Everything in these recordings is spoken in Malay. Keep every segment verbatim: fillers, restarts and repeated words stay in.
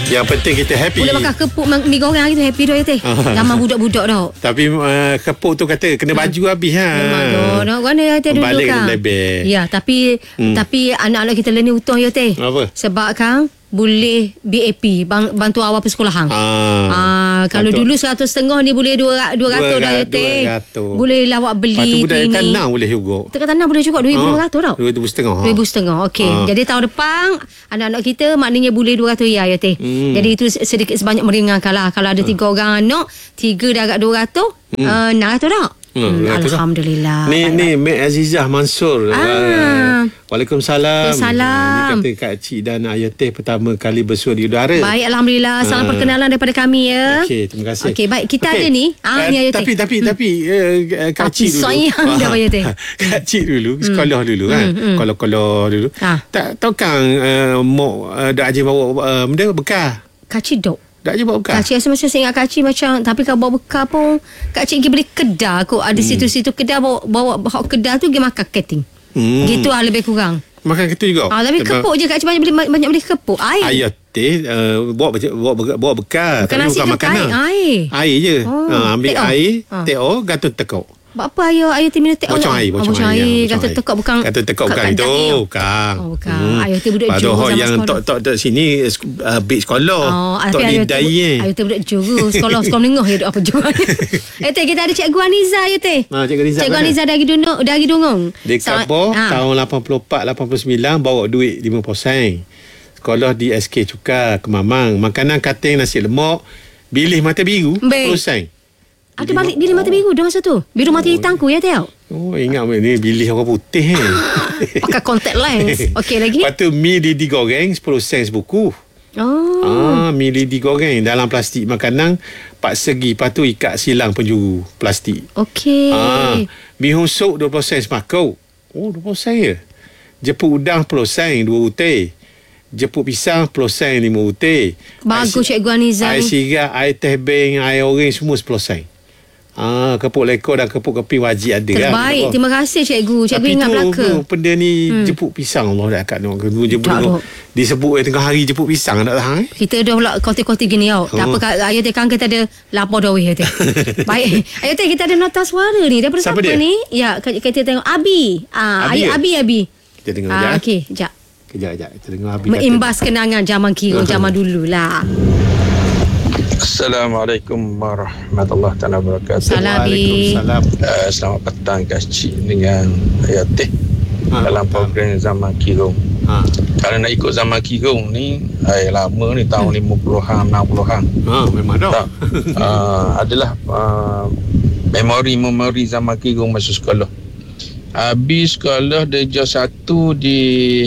Yang penting kita happy. Boleh makan kepuk mi goreng kita happy dah teh. Gambar budak-budak dah. Tapi uh, kepuk tu kata kena baju hmm. habis ha. Memang dah. Nak mana ya teh dulu balik kan. Balik ya, tapi hmm. tapi anak-anak kita learning utuh ya teh. Apa? Sebab kan boleh B A P, bantu awal persekolahan. Ah, ah kalau dulu seratus setengah ni boleh dua ratus dah ya teh. Boleh lawak beli. Lepas tu budak tanah boleh juga. Dekat tanah boleh juga dua ribu dua ratus tau. dua ribu setengah. dua ribu setengah. Okey. Ah. Jadi tahun depan anak-anak kita maknanya boleh dua ratus ya ya teh. Hmm. Jadi itu sedikit sebanyak meringankan lah. Kalau ada tiga orang anak, tiga dah agak dua ratus, hmm. uh, enam ratus tak? Hmm, Alhamdulillah. Ni ni Mek Azizah Mansur. Ah. Waalaikumsalam. Salam. Ni kata Kak Cik dan Ayah Teh pertama kali bersua di udara. Baik, alhamdulillah. Salam ah. perkenalan daripada kami ya. Okey, terima kasih. Okey, baik. Kita okay. ada ni. Ah, uh, ni Ayah tapi, Teh. tapi tapi tapi uh, Kak Cik dulu. Sayang dah Ayah Teh. Kak Cik dulu sekolah dulu kan. Kalau-kalau dulu. Ah. Tak tahu kan uh, mok uh, dak aje bawa uh, benda bekal. Kak Cik dok. Tak je bawa bekal. Kak Cik rasa macam saya ingat Kak Cik macam, tapi kalau bawa bekal pun Kak Cik pergi beli kedai kot. Ada hmm. situ-situ kedai bawa bawa bawa kedai tu pergi makan keting. Hmm. Gitu lah lebih kurang. Makan keting juga. Ah, tapi sebab kepuk je Kak Cik banyak beli banyak beli kepuk. Air. Ayah Teh uh, bawa bawa bawa bekal. Bukan nasi ke air. Air. Air je. Oh. Uh, ambil teo. Air, ha. teo, gatul tekok. Apa ayah ayah timina tek bocong air, bocong, bocong air, air. Kata tekak bukan. Kata tekak bukan itu, bukan. Oh, bukan. Hmm. Ayah tu budak juru zaman yang tok tok tok sini uh, big sekolah. Oh, tok di dai. Ayah tu budak juru sekolah sekolah menengah ya apa juru. Eh teh kita ada Cikgu Aniza ya teh. Ha, Cikgu Aniza. Cikgu Aniza dari Dunung, dari Dungong. Di Kabor ha. tahun lapan puluh empat lapan puluh sembilan bawa duit lima puluh sen. Sekolah di S K Cukar Kemamang. Makanan kating nasi lemak, bilih mata biru sepuluh sen. Ada balik bilik mata biru dah masa tu. Biru mata hitam ku ya tau. Oh, ingat ni bilih orang putih eh. Pakai contact lens. Okey lagi. Lepas tu mi lidi goreng sepuluh sen sebuku. Oh. Ah, mi lidi goreng dalam plastik makanan empat segi. Lepas tu ikat silang penjuru plastik. Okey. Ah, mi husuk dua puluh sen semakau. Oh, dua puluh sen je. Jeput udang sepuluh sen dua utai. Jeput pisang sepuluh sen lima utai. Bagus Cikgu Aniza. Air sigar, air teh beng, air orange semua sepuluh sen. Ah, kepuk lekor dan kepuk keping wajib ada. Terbaik kan? Terbaik. Terima kasih Cikgu. Cikgu tapi ingat belaka. Tapi tu benda ni hmm. jepuk pisang Allah dah kat nak jepuk disebut eh, tengah hari jepuk pisang tak tahan eh? Kita dah pula koti-koti gini tau. Oh. Tak apa ayah teh kan kita ada lapor dah weh teh. Baik. Ayah teh kita ada nota suara ni daripada siapa, siapa ni? Ya, kita tengok Abi. Ah, Abi ayah Abi Abi. Kita dengar ah, jap. Okey, jap. Kejap kejap kita dengar Abi. Mengimbas kenangan zaman kira zaman dululah. Assalamualaikum warahmatullahi taala wabarakatuh. Waalaikumsalam. Uh, selamat petang Kak Cik dengan Ayah Teh ha, dalam program Zaman Kirung. Ha. Kalau nak ikut Zaman Kirung ni, ay, lama ni tahun lima puluhan, enam puluhan. Ha, memang dah. uh, adalah uh, memori-memori Zaman Kirung masa sekolah. Habis sekolah darjah satu di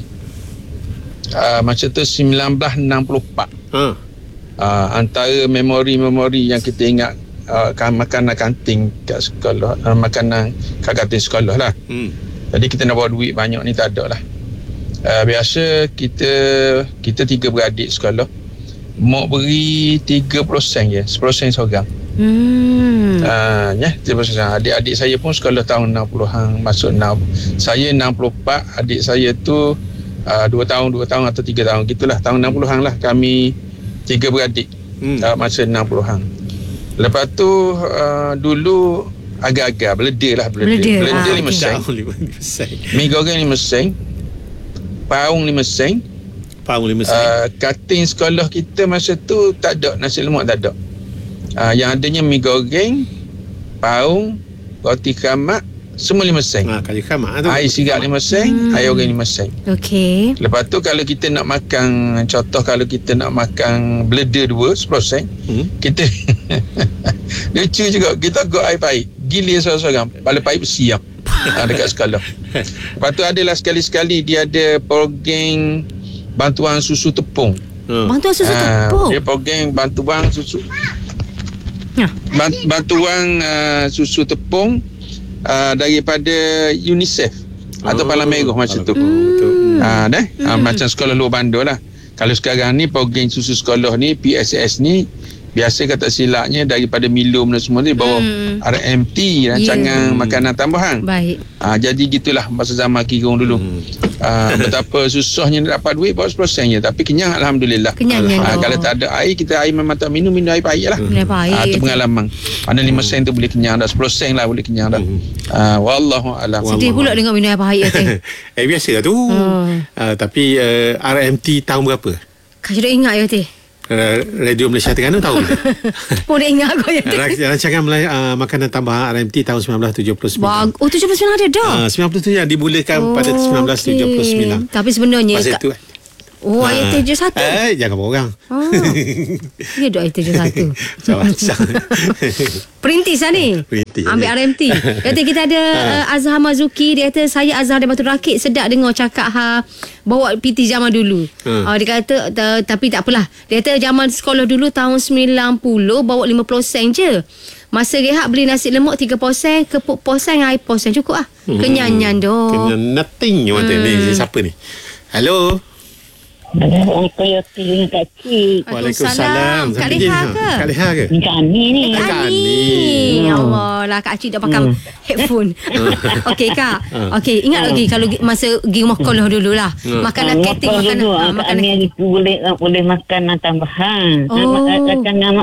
uh, masa tu sembilan belas enam puluh empat. Ha. Uh, antara memori-memori yang kita ingat uh, makanan kantin kat sekolah, uh, makanan kat kantin sekolah lah. Hmm. Jadi kita nak bawa duit banyak ni tak ada lah. Uh, biasa kita kita tiga beradik sekolah, mak beri tiga puluh sen je, sepuluh sen seorang. Hmm. Uh, ya, tiga puluh sen. Adik-adik saya pun sekolah tahun enam puluhan, masuk enam. Saya enam puluh empat, adik saya tu uh, dua tahun, dua tahun atau tiga tahun. Gitulah, tahun enam puluhan lah kami tiga beradik hmm. uh, masa enam puluhan. Lepas tu uh, dulu agak-agak beleda lah beleda. Beleda lima sen. Mi goreng lima sen. Paung lima sen. Paung lima sen. Uh, kating sekolah kita masa tu tak ada nasi lemak, tak ada. Uh, yang adanya mi goreng, paung, roti kramat, semua lima sen. Ha, kali kramat tu. Air sigar lima sen, hmm. air goreng lima sen. Okey. Lepas tu kalau kita nak makan, contoh kalau kita nak makan beleda dua, sepuluh sen, hmm. kita lucu juga, kita gok air pahit, gilir seorang-seorang, kepala pahit bersiap ha, dekat sekolah. Lepas tu adalah sekali-sekali dia ada program bantuan susu tepung. Hmm. Bantuan susu ha, tepung? Dia program bantuan susu ya. Bant, bantuan uh, susu tepung Uh, daripada UNICEF oh, atau Palang Merah masa tu. Hmm. Ha, dah? Hmm. Ha, macam sekolah luar bandar lah. Kalau sekarang ni program susu sekolah ni P S S ni biasa kata silapnya daripada Milo dan semua ni bawa hmm. R M T rancangan yeah. makanan tambahan. Baik. Ha, jadi gitulah masa Zaman Kirung dulu. Hmm. uh, betapa susahnya nak dapat duit bawa sepuluh sen je, tapi kenyang alhamdulillah. Kenyang uh, kalau tak ada air, kita air memang tak minum, minum air pahit lah. Air pahit. Uh, itu pengalaman. Mana lima sen tu boleh kenyang dah, sepuluh sen lah boleh kenyang dah. Uh, wallahu alam. Sedih pula dengan minum air pahit tu. Eh biasa lah tu. Hmm. Uh, tapi uh, R M T tahun berapa? Kau sudah ingat ya teh? Uh, Radio Malaysia Terengganu tahu. Pun dah ingat kau ya teh. Rancangan uh, makanan tambahan R M T tahun sembilan belas tujuh puluh sembilan. Bag- oh tujuh puluh sembilan ada dah. Uh, sembilan puluh tujuh yang dimulakan oh, pada sembilan belas tujuh puluh sembilan. Okay. Tapi sebenarnya masa ka- itu oh, ha. ayat tujuh satu. Eh, jangan berorang. Oh. Ya dok ayat tujuh satu. Perintis lah ni. Perintis. Ambil R M T. Kata kita ada uh, Azhar Mazuki. Dia kata saya Azhar dari Batu Rakit. Sedap dengar cakap ha, bawa P T zaman dulu. Hmm. Uh, dia kata t- tapi tak apalah. Dia kata zaman sekolah dulu tahun sembilan puluh bawa lima puluh sen je. Masa rehat beli nasi lemak tiga posen, kepuk posen, air posen cukup lah. Hmm. Kenyanyan dok. Kenyang nothing je mata Hmm. ni. Siapa ni? Hello. Assalamualaikum ya dengan Kak Cik. Waalaikumsalam. Kak Leha ke? Kak Leha ke? Ni Kak Ani ni. Kak Kak Ani. Ani. Ya Allah lah Kak Cik dah pakai hmm. headphone. Okey Kak. Okey, ingat lagi kalau gi- masa pergi rumah sekolah dululah. Hmm. Makanan catering, makanan dulu, ha, Kak makanan Ani itu boleh boleh makan tambahan. Oh. Makan nama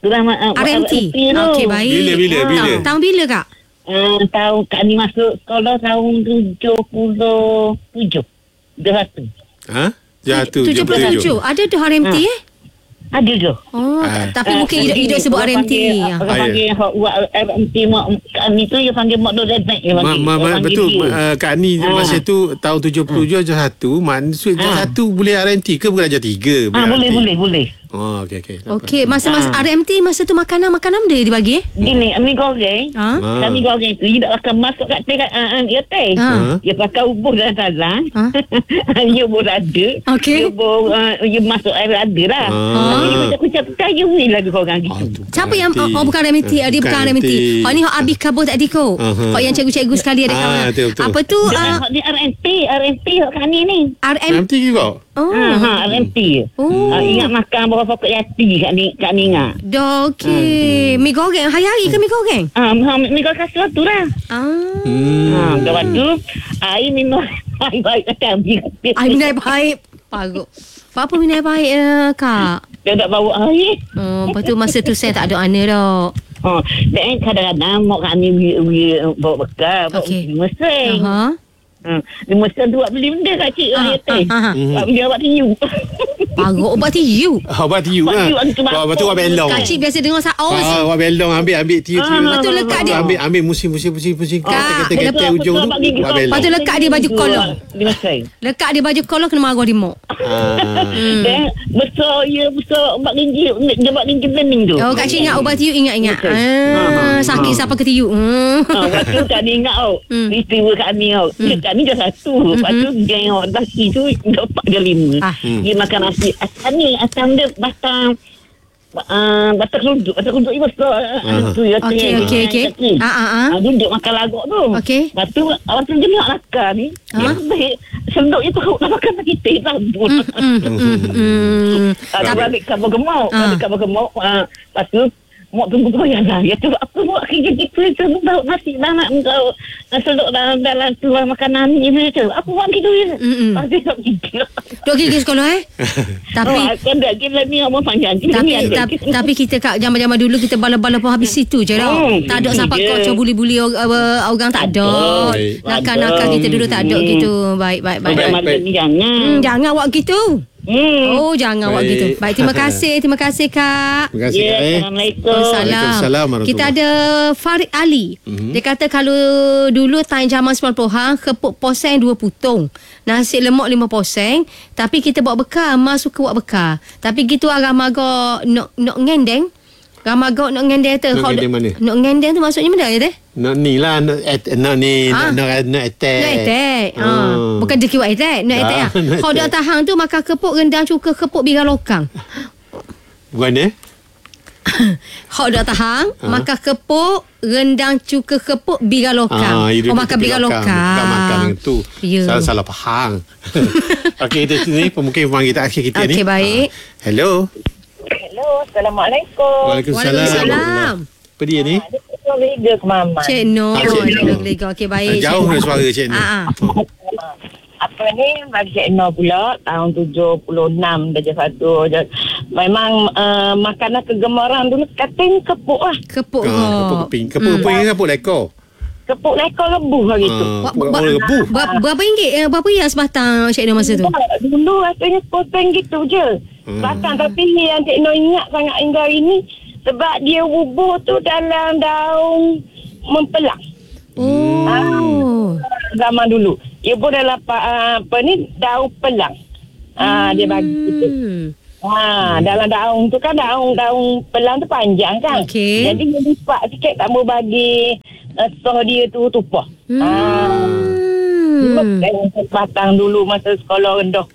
R M T. Okey, baik. Bila, bila, bila? Tahun, tahun bila Kak? Uh, tahun Kak Ani masuk sekolah tahun tujuh puluh tujuh. Dua ratus. Ha? Jatuh tujuh puluh tujuh. Ada tu R M T Ha. eh? Ada tu. Oh, Ah. ta- tapi mungkin hidup, hidup sebut R M T. Orang Ah, panggil buat R M T mak Kak Ani tu dia panggil mak Dodek. Ma, ma, ma, betul uh, Kak Ani Ha. masa tu tahun tujuh puluh tujuh ajar satu. Maksud ajar Ha. satu boleh R M T ke bukan ajar tiga? Ah boleh boleh boleh. Oh okey okey. Okey, masa masa Ah. R M T masa tu makanan-makanan dia dibagi eh? Gini, mi goreng. Ha? Ah. Kami goreng tu dia tak akan masuk kat teh kat uh, dia teh. Ha. Dia pakai ubur dan talang. Ha? Dia ubur ada. Okey. Dia ubur uh, dia masuk air ada lah. Ah. Jadi dia kucap percaya weh lagi korang gitu. Ah, tu Siapa bukan yang R M T. oh bukan R M T, dia bukan Bukan R M T. Hak ni hak habis kabur tak diko. Aha. Hak yang cikgu-cikgu sekali ada Ah, kawan. betul, betul. Apa tu? Dia, ah, dia R M T, R M T hak kami ni. R R M M T juga. Oh. Ha, ha, R M T. Oh. Uh, ingat makan berapa pokok yati kat ni kat ni ingat. Dah okey. Mi goreng hari-hari ke mi goreng? Ah, ha, mi kau kasih tu lah. Ah. Hmm. Ha, lepas tu air minum air baik kata ambil. Ai minai baik. Paruk. Apa minai baik uh, Kak? Dia tak bawa air. Oh, lepas tu masa tu saya tak ada ana dah. Oh, dan kadang-kadang mak kami we bawa bekal, bawa Okey. lima sen. Aha. Hmm, lima sen tu buat beli benda kat cik Ah, orang teh. ah, ah. Buat beli obat tiu. Paruk ubat tiu. Obat tiu Obat lah. tiu, ada tu Wah, betul obat belong. Kak Cik biasa dengar saus. Ah, obat belong ambil ambil tiu tiu. Ah, betul lekat dia. Ambil ambil musim musim musim musim. Kak, Kata kata betul, ujung betul, tu bagi obat kita. belong. Lepas tu lekat dia baju kolong. Lima sen. Lekat dia baju kolong kena marah di mak. Ah. Hmm. Dan besar ya besar obat ginjil, dia buat ginjil bening tu. Oh, Kak Cik ingat ubat tiu ingat-ingat. Betul. Ah, Ah, sakit ah. siapa ketiuk. Hmm. Ha, waktu Kak Ni ingat tau. Hmm. Peristiwa Kak Ni tau. Hmm. Kak Ni dah satu. Lepas tu geng orang lelaki tu dapat dia lima. Ah. Dia makan nasi. Asam ni, asam dia batang uh, batang keruduk. Batang keruduk ni besar. Ah. Tu ya. Okey, okey, okey. Ah, ah, ah. Duduk makan lagak tu. Okey. Lepas tu awak tu dia nak lakar ni. Ah. Dia baik. Seluk je tu nak makan lagi teh rambut. Hmm, hmm, hmm. Ada balik kapal gemuk. Ah. Balik kapal gemuk. Uh, lepas tu mak tunggu tu ya dah. Ya tu apa buat kerja gitu tu tahu nasi banyak engkau seluk dalam dalam tu makanan ni tu. Apa buat gitu ya? Mm-mm. Pasti tak gigil. Dok gigi sekolah eh? Tapi oh, kan dah gila ni apa panjang. tapi, tapi tapi kita kat zaman-zaman dulu kita bala-bala pun habis situ je dah. Hmm, Tak ada itu sampai je. kau coba buli-buli orang, orang tak ada. Baik. Nakal-nakal kita dulu tak ada Hmm. gitu. Baik baik baik. Baik, baik. baik. Macam ni jangan. Hmm, jangan awak gitu. Hmm. Oh, jangan awak Baik. gitu. Baik, terima kasih. Terima kasih Kak. Terima kasih Ya, Kak, eh. Assalamualaikum. Waalaikumsalam warahmatullahi. Kita ada Farid Ali. Mhm. Dia kata kalau dulu time zaman sembilan puluhan, kepuk posen dua potong. Nasi lemak lima posen. Tapi kita bawa bekal. Mak suka bawa bekal. Tapi gitu lah ramaga nak nak ngendeng. Ramaga nak ngendeng tu. Nak Kau- ngendeng mana? Nak ngendeng tu maksudnya mana ya teh? Nak ni lah nak at, nak ni Ah. nak nak nak attack. Nak attack. Ha. Hmm. Bukan dia kiwat attack. Nak Ah, attack lah. nak Kalau dah attack. tahan tu makan kepuk rendang cuka kepuk bira lokang. Bukan eh? Hak dah tahan, Ha? makan kepuk, rendang cuka kepuk, bira lokang. Ah, you oh, duduk makan tepi bira belakang. lokang. Bukan makan dengan tu. Ya. Salah-salah faham. Okey, itu ni pemungkin pemanggi terakhir kita ni. Okey, baik. Ah, hello. Hello, Assalamualaikum. Waalaikumsalam. Waalaikumsalam. Apa dia ni? Dia tu lega ke mama. Cik Noh. Ah, Cik Noh. Cik Noh. Okey, baik. Ah, jauh Cik dari Noh. suara Cik Noh. Ah, ah. apa ni bagi Cik Noh pula tahun tujuh puluh enam darjah satu. Memang uh, makanan kegemaran dulu katanya kepuk lah. Kepuk Ah, kau. kepuk keping. Kepuk keping hmm. kepuk lekor. Kepuk lekor rebus lah gitu. Ah, Ba- ba- rebus. ba- Berapa ringgit eh, Berapa yang sebatang Cik Noh masa tu? Dulu rasanya sepotong gitu je. Hmm. Batang tapi yang Cik Noh ingat sangat hingga ini sebab dia bubuh tu dalam daun mempelang. Oh. Zaman dulu. Dia bubuh dalam apa, apa ni daun pelang. Ah, dia bagi kita. Hmm. Ha, dalam daun tu kan daun-daun pelang tu panjang kan. Okey. Jadi dia lipat sikit tak mau bagi uh, sos dia tu tumpah. Hmm. Ha. Batang dulu masa sekolah rendah.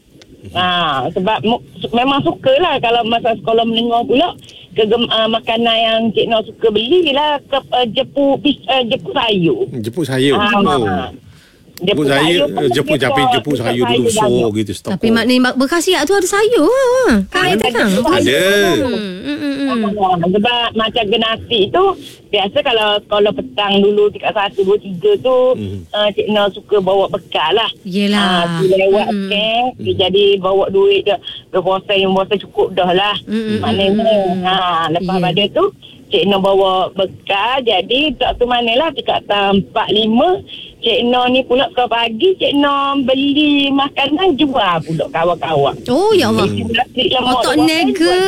Ha, sebab mu, memang sukalah kalau masa sekolah menengah pula kegem uh, makanan yang Cik Noh suka belilah ke uh, jepuk uh, jepuk sayur. Jepuk sayur. Ha, Oh. Jepuk sayur, jepuk tapi jepuk sayur dulu so gitu stop. Tapi maknanya berkhasiat tu ada sayur ha. Kan itu kan? Ada. Hmm, hmm, hmm, hmm. Hmm. Sebab macam genasi tu biasa kalau kalau petang dulu tingkat satu, dua, tiga tu Hmm. uh, Cik Noh suka bawa bekal lah. Yelah. Uh, lewat Mm-mm. camp dia jadi bawa duit dah dua puasa yang puasa cukup dah lah. Mm-mm. Maknanya ha, lepas Yeah. pada tu Cik Noh bawa bekal jadi tak tu manalah dekat empat lima Cik Noh ni pula ke pagi Cik Noh beli makanan jual pula kawan-kawan. Oh ya Allah. Otak nega.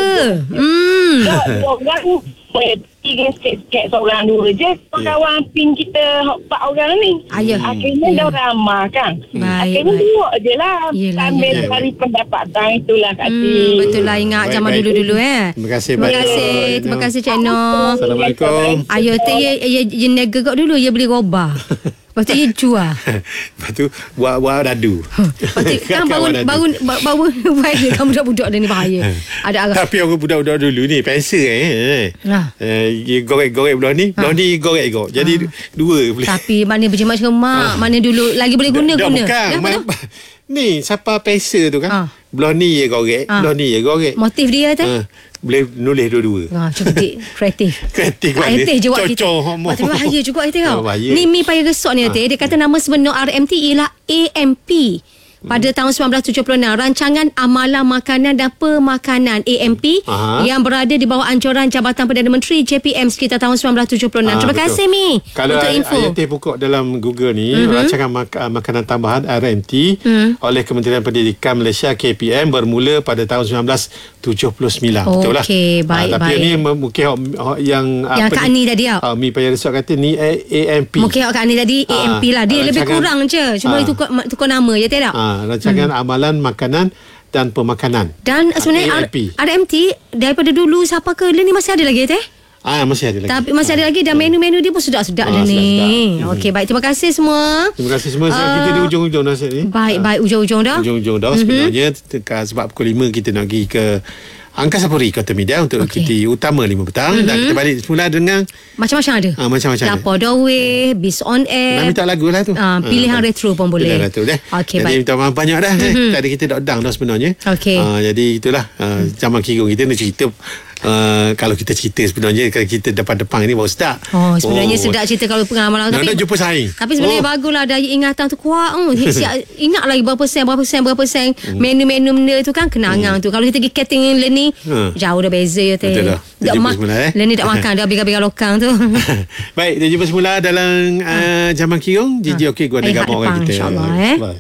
Hmm. Orang tiga sikit-sikit seorang dua je. Kawan pin kita empat orang ni. Ayah. Akhirnya Ya. dah ramah kan. Baik, Akhirnya baik. dua je lah. Yelah, Sambil yelah. cari pendapatan itulah Kak Hmm, Cik. betul lah ingat Baik, zaman baik. dulu-dulu eh. Terima kasih Terima banyak. kasih. Terima kasih Cik Noh. Assalamualaikum. Ayo tu ya ya ya nega kau dulu ya beli robah. Lepas tu ya jual. Lepas tu buat buat dadu. Lepas tu kan baru Kawan dadu. baru baru baru kamu budak-budak dah ni bahaya. Ada arah. Tapi orang budak-budak dulu ni pensel eh. Nah. Eh, dia gorek-gorek belah ni, belah ni gorek kau. Jadi dua boleh. Tapi mana berjimat cermat, mana dulu lagi boleh guna Dah guna. bukan. Dah, Ma- betul? ni siapa pensel tu kan. Ha. Belah ni dia gorek, Ha. belah ni dia gorek. Motif dia tu. Ha. Boleh nulis dua-dua. Ha, cuba dik kreatif. Kreatif Tak mana? etis je buat kita. Cocok, homo. Tapi bahaya juga kita tau. Oh, bahaya. Ni mi payah resort ni Atik. Dia kata nama sebenar R M T ialah A M P. Pada tahun sembilan belas tujuh puluh enam, Rancangan Amalan Makanan dan Pemakanan A M P Aha. yang berada di bawah anjuran Jabatan Perdana Menteri J P M sekitar tahun sembilan belas tujuh puluh enam. Ah, Terima betul. kasih Mi Kalau untuk ay- info. ayat teh pokok dalam Google ni, Mhm. rancangan mak- makanan tambahan R M T Hmm. oleh Kementerian Pendidikan Malaysia K P M bermula pada tahun sembilan belas tujuh puluh sembilan. Betul lah. Okey, baik, Ah, tapi baik. ni m- mungkin hok- hok yang Yang apa Kak ni? Ani tadi tau. Ah, Mi payah resort kata ni A- AMP. Mungkin awak Kak Ani tadi A M P lah. Dia Ah, lebih rancangan- kurang je. Cuma Ah. itu tukar, tukar nama je tak? Ah, rancangan amalan makanan dan pemakanan. Dan sebenarnya A R- M P. R M T daripada dulu siapa ke ni masih ada lagi teh? Ah, masih ada lagi. Tapi masih ada lagi dan menu-menu dia pun sedap-sedap Ah, dah ni. sedap-sedap. Okey, baik. Terima kasih semua. Terima kasih semua. Ah. Kita di ujung-ujung nasihat ni. Baik, baik. Ujung-ujung dah. Ujung-ujung dah sebenarnya mm-hmm. sebab pukul lima kita nak pergi ke Angkasa Puri Kota Media untuk Okey. aktiviti utama lima petang mm-hmm. dan kita balik semula dengan Macam-macam ada. ah, macam-macam ada. Lapor Daweh, Bis on Nak Air. minta lagu lah tu. Ah, pilihan Ah, retro pun boleh. Pilihan retro dah. Okey, jadi baik. minta maaf banyak dah. Mm-hmm. Eh. Tadi kita dah dang dah sebenarnya. Okey. Ah, jadi itulah ah, zaman kirung kita nak cerita. Uh, kalau kita cerita sebenarnya kalau kita depan-depan ni baru sedap. Oh, sebenarnya sedap cerita kalau pengalaman. Nak Tapi nak jumpa saing. Tapi sebenarnya Oh. baguslah daya ingatan tu kuat. Oh, siap, ingat lagi berapa sen, berapa sen, berapa sen. Hmm. Menu-menu benda tu kan kenangan tu. Kalau kita pergi catering learning, Hmm. jauh dah beza ya teh. Betul dah. Kita Tak jumpa mak- semula, eh. Learning tak makan dah bigar-bigar lokang tu. Baik, kita jumpa semula dalam uh, zaman kirung. Gigi okey gua Hari dengan Ahad orang depan, kita. insyaAllah, eh. Bye.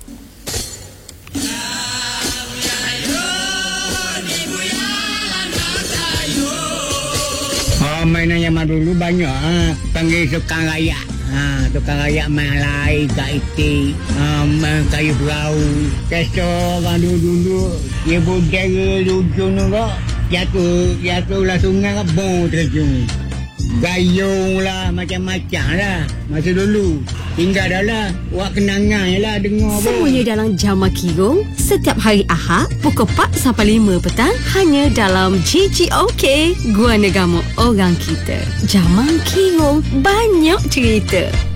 Oh, mainan zaman dulu banyak ha. Panggil tukang rayak. Ha, tukang rayak main lai kat itik. Ha, main kayu perahu. Kesa orang dulu-dulu dia berdera di ujung tu kok. Jatuh, jatuh lah sungai kok bong terjun. Gayung lah macam-macam lah masa dulu. Tinggal dah lah buat kenangan je lah dengar pun. Semuanya dalam Jamak Kirung setiap hari Ahad pukul empat sampai lima petang hanya dalam G G O K Gua Negama Orang Kita. Jamak Kirung banyak cerita.